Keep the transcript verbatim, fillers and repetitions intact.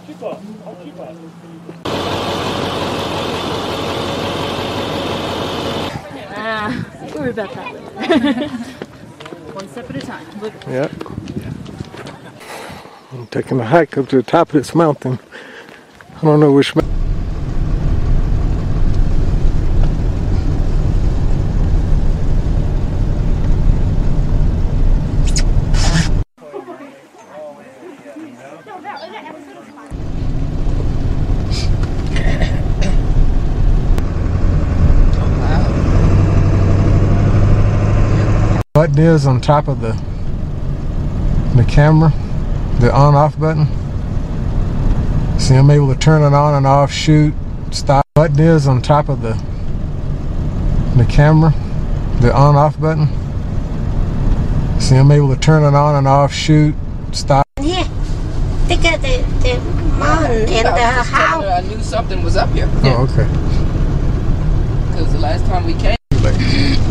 keep up. I'll keep up. Ah, don't worry about that later. One step at a time. Look. Yep. I'm taking a hike up to the top of this mountain. I don't know which mountain. Button is on top of the the camera, the on-off button. See, I'm able to turn it on and off, shoot, stop. Button is on top of the the camera, the on-off button. See, I'm able to turn it on and off, shoot, stop. Yeah, they got the the mom and the house. I knew something was up here. Oh, okay. Because the last time we came.